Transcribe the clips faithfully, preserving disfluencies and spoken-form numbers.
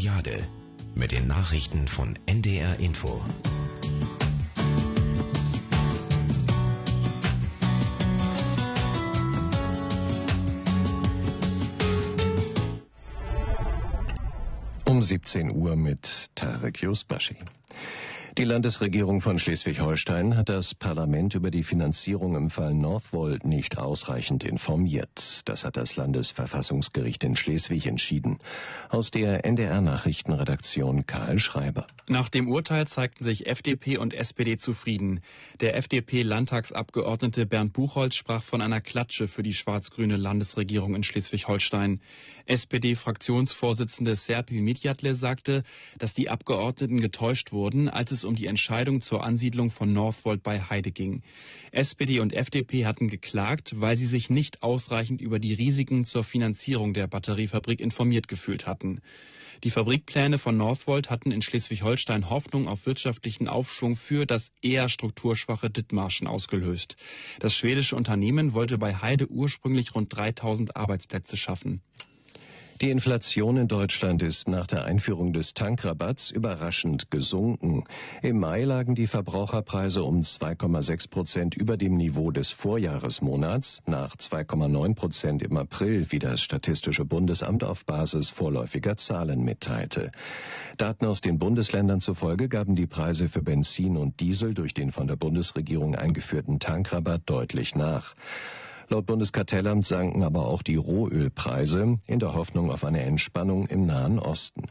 Juliade mit den Nachrichten von N D R Info. Um siebzehn Uhr mit Tarek Yusbashi. Die Landesregierung von Schleswig-Holstein hat das Parlament über die Finanzierung im Fall Northvolt nicht ausreichend informiert. Das hat das Landesverfassungsgericht in Schleswig entschieden. Aus der N D R-Nachrichtenredaktion Karl Schreiber. Nach dem Urteil zeigten sich F D P und S P D zufrieden. Der F D P-Landtagsabgeordnete Bernd Buchholz sprach von einer Klatsche für die schwarz-grüne Landesregierung in Schleswig-Holstein. S P D-Fraktionsvorsitzende Serpil Midjatle sagte, dass die Abgeordneten getäuscht wurden, als es um die Entscheidung zur Ansiedlung von Northvolt bei Heide ging. S P D und F D P hatten geklagt, weil sie sich nicht ausreichend über die Risiken zur Finanzierung der Batteriefabrik informiert gefühlt hatten. Die Fabrikpläne von Northvolt hatten in Schleswig-Holstein Hoffnung auf wirtschaftlichen Aufschwung für das eher strukturschwache Dithmarschen ausgelöst. Das schwedische Unternehmen wollte bei Heide ursprünglich rund dreitausend Arbeitsplätze schaffen. Die Inflation in Deutschland ist nach der Einführung des Tankrabatts überraschend gesunken. Im Mai lagen die Verbraucherpreise um zwei Komma sechs Prozent über dem Niveau des Vorjahresmonats, nach zwei Komma neun Prozent im April, wie das Statistische Bundesamt auf Basis vorläufiger Zahlen mitteilte. Daten aus den Bundesländern zufolge gaben die Preise für Benzin und Diesel durch den von der Bundesregierung eingeführten Tankrabatt deutlich nach. Laut Bundeskartellamt sanken aber auch die Rohölpreise in der Hoffnung auf eine Entspannung im Nahen Osten.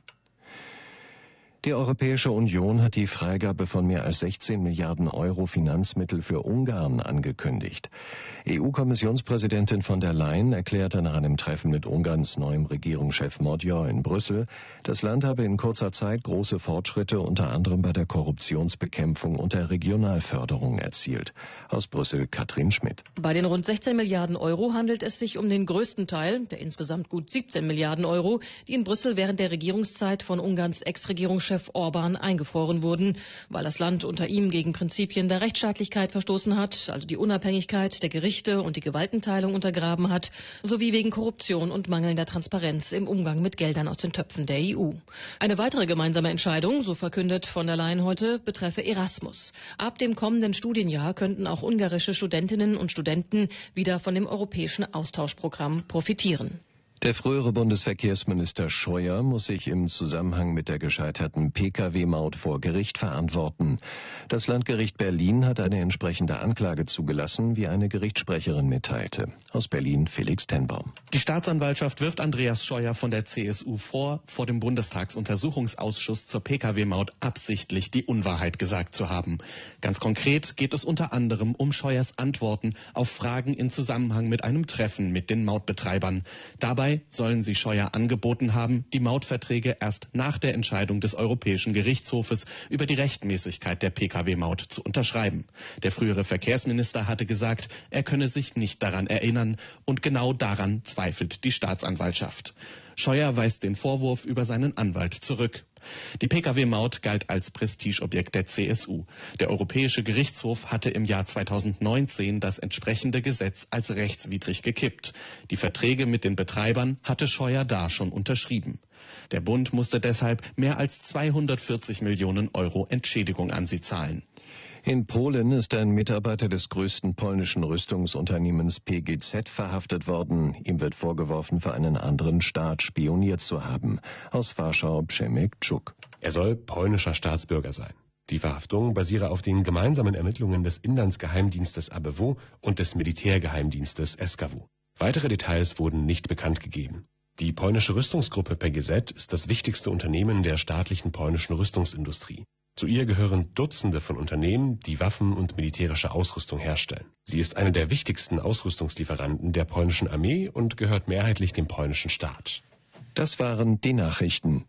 Die Europäische Union hat die Freigabe von mehr als sechzehn Milliarden Euro Finanzmittel für Ungarn angekündigt. E U-Kommissionspräsidentin von der Leyen erklärte nach einem Treffen mit Ungarns neuem Regierungschef Magyar in Brüssel, das Land habe in kurzer Zeit große Fortschritte unter anderem bei der Korruptionsbekämpfung und der Regionalförderung erzielt. Aus Brüssel Katrin Schmidt. Bei den rund sechzehn Milliarden Euro handelt es sich um den größten Teil, der insgesamt gut siebzehn Milliarden Euro, die in Brüssel während der Regierungszeit von Ungarns Ex-Regierungschef Orban eingefroren wurden, weil das Land unter ihm gegen Prinzipien der Rechtsstaatlichkeit verstoßen hat, also die Unabhängigkeit der Gerichte und die Gewaltenteilung untergraben hat, sowie wegen Korruption und mangelnder Transparenz im Umgang mit Geldern aus den Töpfen der E U. Eine weitere gemeinsame Entscheidung, so verkündet von der Leyen heute, betreffe Erasmus. Ab dem kommenden Studienjahr könnten auch ungarische Studentinnen und Studenten wieder von dem europäischen Austauschprogramm profitieren. Der frühere Bundesverkehrsminister Scheuer muss sich im Zusammenhang mit der gescheiterten P K W-Maut vor Gericht verantworten. Das Landgericht Berlin hat eine entsprechende Anklage zugelassen, wie eine Gerichtssprecherin mitteilte. Aus Berlin Felix Tenbaum. Die Staatsanwaltschaft wirft Andreas Scheuer von der C S U vor, vor dem Bundestagsuntersuchungsausschuss zur P K W-Maut absichtlich die Unwahrheit gesagt zu haben. Ganz konkret geht es unter anderem um Scheuers Antworten auf Fragen in Zusammenhang mit einem Treffen mit den Mautbetreibern. Dabei sollen sie Scheuer angeboten haben, die Mautverträge erst nach der Entscheidung des Europäischen Gerichtshofes über die Rechtmäßigkeit der P K W-Maut zu unterschreiben. Der frühere Verkehrsminister hatte gesagt, er könne sich nicht daran erinnern, und genau daran zweifelt die Staatsanwaltschaft. Scheuer weist den Vorwurf über seinen Anwalt zurück. Die P K W-Maut galt als Prestigeobjekt der C S U. Der Europäische Gerichtshof hatte im Jahr zweitausendneunzehn das entsprechende Gesetz als rechtswidrig gekippt. Die Verträge mit den Betreibern hatte Scheuer da schon unterschrieben. Der Bund musste deshalb mehr als zweihundertvierzig Millionen Euro Entschädigung an sie zahlen. In Polen ist ein Mitarbeiter des größten polnischen Rüstungsunternehmens P G Z verhaftet worden. Ihm wird vorgeworfen, für einen anderen Staat spioniert zu haben. Aus Warschau Przemek Czuk. Er soll polnischer Staatsbürger sein. Die Verhaftung basiere auf den gemeinsamen Ermittlungen des Inlandsgeheimdienstes A B W und des Militärgeheimdienstes S K W. Weitere Details wurden nicht bekannt gegeben. Die polnische Rüstungsgruppe P G Z ist das wichtigste Unternehmen der staatlichen polnischen Rüstungsindustrie. Zu ihr gehören Dutzende von Unternehmen, die Waffen und militärische Ausrüstung herstellen. Sie ist eine der wichtigsten Ausrüstungslieferanten der polnischen Armee und gehört mehrheitlich dem polnischen Staat. Das waren die Nachrichten.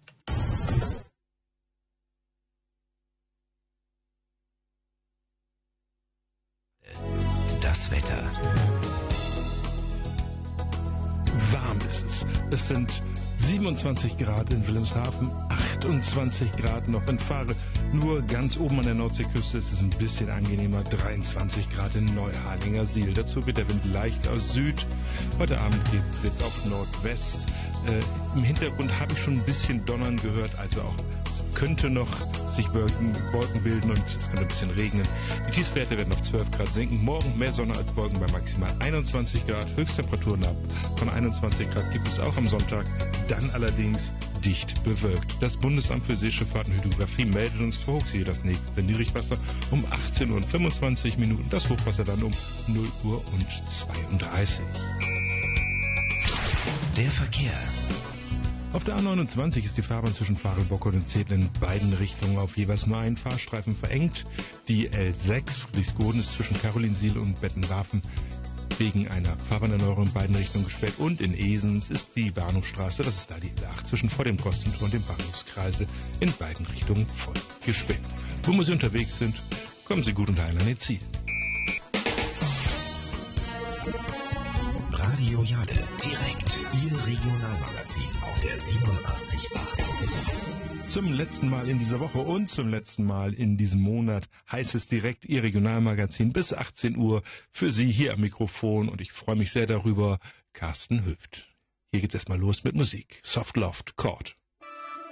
Das Wetter. Warm ist es. Es sind siebenundzwanzig Grad in Wilhelmshaven, achtundzwanzig Grad noch in Fahre. Nur ganz oben an der Nordseeküste ist es ein bisschen angenehmer, dreiundzwanzig Grad in Neuharlinger Siel. Dazu wird der Wind leicht aus Süd. Heute Abend geht es auf Nordwest. Äh, Im Hintergrund habe ich schon ein bisschen Donnern gehört, also auch es könnte noch sich Wolken, Wolken bilden und es könnte ein bisschen regnen. Die Tiefstwerte werden auf zwölf Grad sinken. Morgen mehr Sonne als Wolken bei maximal einundzwanzig Grad. Höchsttemperaturen ab von einundzwanzig Grad gibt es auch am Sonntag. Dann allerdings dicht bewölkt. Das Bundesamt für Seeschifffahrt und Hydrographie meldet uns für Hochsee das nächste Niedrigwasser um achtzehn Uhr und fünfundzwanzig Minuten. Das Hochwasser dann um null Uhr und zweiunddreißig. Der Verkehr. Auf der A neunundzwanzig ist die Fahrbahn zwischen Farelbocke und Zedel in beiden Richtungen auf jeweils nur einen Fahrstreifen verengt. Die L sechs Friedrichsgoden ist zwischen Carolinsiel und Bettenwaffen wegen einer Fahrbahnerneuerung in beiden Richtungen gesperrt. Und in Esens ist die Bahnhofstraße, das ist da die L acht, zwischen vor dem Postzentor und dem Bahnhofskreise in beiden Richtungen voll gesperrt. Wo Sie unterwegs sind, kommen Sie gut und heil an Ihr Ziel. Radio Jade, direkt Ihr Regionalmagazin auf der siebenundachtzig Komma acht. Zum letzten Mal in dieser Woche und zum letzten Mal in diesem Monat heißt es direkt Ihr Regionalmagazin bis achtzehn Uhr für Sie hier am Mikrofon und ich freue mich sehr darüber, Carsten Hüft. Hier geht's erstmal los mit Musik. Soft Loft Chord.